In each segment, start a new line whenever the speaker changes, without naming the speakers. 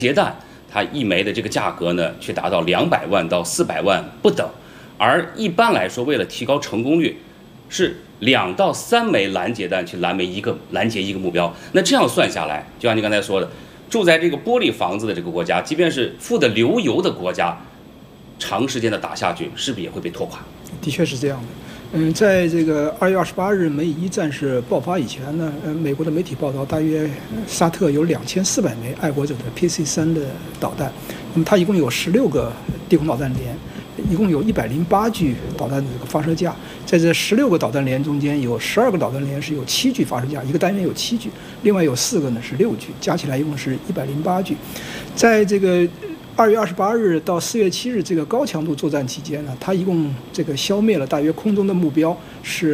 携弹，它一枚的这个价格呢，却达到200万到400万不等。而一般来说，为了提高成功率，是2到3枚拦截弹去拦截一个目标。那这样算下来，就像你刚才说的，住在这个玻璃房子的这个国家，即便是富得流油的国家，长时间的打下去，是不是也会被拖垮？
的确是这样的。在这个2月28日美以战事爆发以前呢，美国的媒体报道，大约沙特有2400枚爱国者的 PC-3的导弹，那么它一共有16个地空导弹连，一共有108具导弹的这个发射架，在这16个导弹连中间，有12个导弹连是有7具发射架，一个单元有7具，另外有4个呢是6具，加起来一共是108具。在这个2月28日到4月7日这个高强度作战期间呢，它一共这个消灭了大约空中的目标是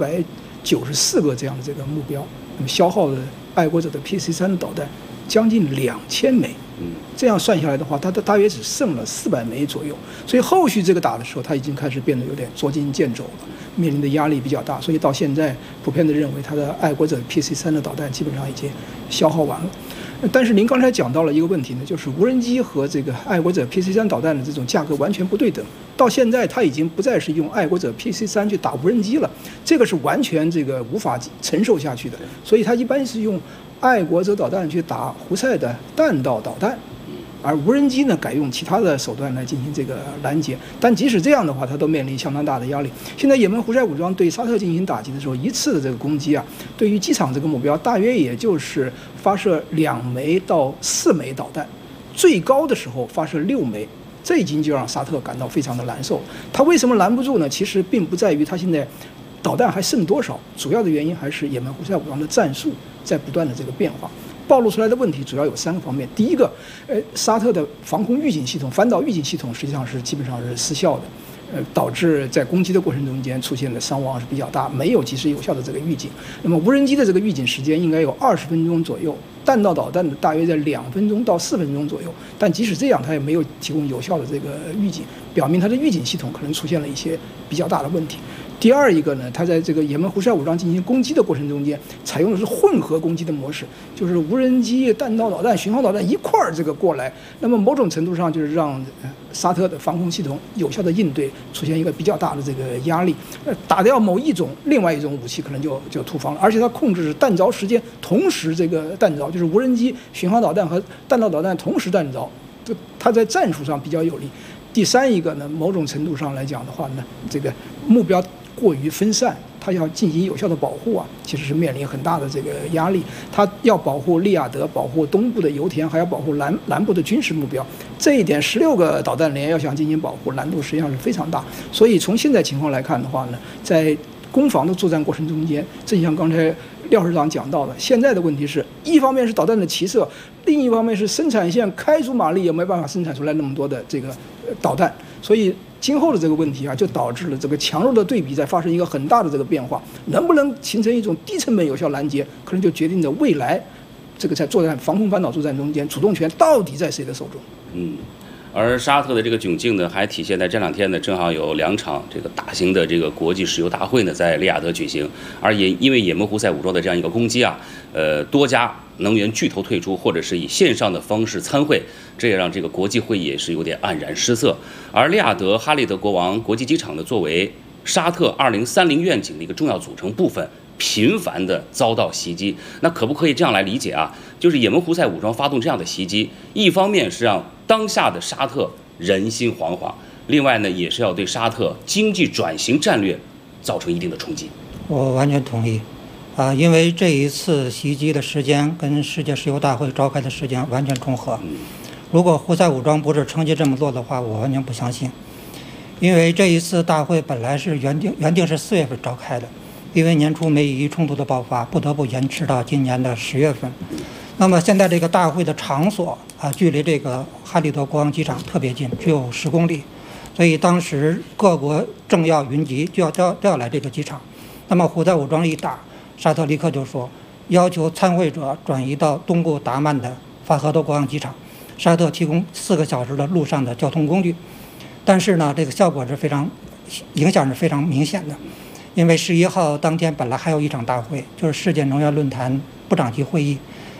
894个这样的这个目标，那么消耗的爱国者的 PC-3的导弹将近2000枚。这样算下来的话，它大约只剩了400枚左右，所以后续这个打的时候，它已经开始变得有点捉襟见肘了，面临的压力比较大，所以到现在普遍的认为，它的爱国者 PC-3的导弹基本上已经消耗完了。但是您刚才讲到了一个问题呢，就是无人机和这个爱国者 PC-3导弹的这种价格完全不对等。到现在，它已经不再是用爱国者 PC-3去打无人机了，这个是完全这个无法承受下去的。所以它一般是用爱国者导弹去打胡塞的弹道导弹，而无人机呢改用其他的手段来进行这个拦截。但即使这样的话，它都面临相当大的压力。现在也门胡塞武装对沙特进行打击的时候，一次的这个攻击啊，对于机场这个目标，大约也就是发射2枚到4枚导弹，最高的时候发射6枚。这已经就让沙特感到非常的难受。他为什么拦不住呢？其实并不在于他现在导弹还剩多少，主要的原因还是也门胡塞武装的战术在不断的这个变化。暴露出来的问题主要有3个方面。第一个，沙特的防空预警系统、反导预警系统实际上是基本上是失效的，导致在攻击的过程中间出现的伤亡是比较大，没有及时有效的这个预警。那么无人机的这个预警时间应该有20分钟左右，弹道导弹的大约在2分钟到4分钟左右。但即使这样，它也没有提供有效的这个预警，表明它的预警系统可能出现了一些比较大的问题。第二一个呢，它在这个也门胡塞武装进行攻击的过程中间，采用的是混合攻击的模式，就是无人机、弹道导弹、巡航导弹一块儿这个过来。那么某种程度上就是让沙特的防空系统有效的应对出现一个比较大的这个压力。打掉某一种，另外一种武器可能就突防了，而且它控制是弹着时间同时这个弹着，就是无人机、巡航导弹和弹道导弹同时弹着，它在战术上比较有利。第三一个呢，某种程度上来讲的话呢，这个目标过于分散，它要进行有效的保护啊，其实是面临很大的这个压力。它要保护利雅得，保护东部的油田，还要保护南部的军事目标。这一点16个导弹连要想进行保护，难度实际上是非常大。所以从现在情况来看的话呢，在攻防的作战过程中间，正像刚才廖市长讲到的，现在的问题是一方面是导弹的齐射，另一方面是生产线开足马力也没办法生产出来那么多的这个导弹，所以今后的这个问题啊，就导致了这个强弱的对比在发生一个很大的这个变化。能不能形成一种低成本有效拦截，可能就决定着未来这个在作战防空反导作战中间，主动权到底在谁的手中。
而沙特的这个窘境呢，还体现在这2天呢，正好有2场这个大型的这个国际石油大会呢，在利雅得举行。而也因为也门胡塞武装的这样一个攻击啊，多家能源巨头退出，或者是以线上的方式参会，这也让这个国际会议也是有点黯然失色。而利雅得哈利德国王国际机场呢，作为沙特2030愿景的一个重要组成部分，频繁的遭到袭击。那可不可以这样来理解啊？就是也门胡塞武装发动这样的袭击，一方面是让当下的沙特人心惶惶，另外呢，也是要对沙特经济转型战略造成一定的冲击。
我完全同意，因为这一次袭击的时间跟世界石油大会召开的时间完全重合。如果胡塞武装不是趁机这么做的话，我完全不相信。因为这一次大会本来是原定是4月份召开的，因为年初美以冲突的爆发，不得不延迟到今年的10月份。那么现在这个大会的场所距离这个哈利德国王机场特别近，只有10公里，所以当时各国政要云集就要来这个机场。那么胡塞武装一打，沙特立刻就说要求参会者转移到东部达曼的法赫德国王机场，沙特提供4个小时的路上的交通工具。但是呢，这个效果是影响是非常明显的，因为11号当天本来还有一场大会，就是世界能源论坛部长级会议。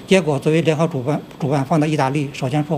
结果作为联合主办方的意大利，首先说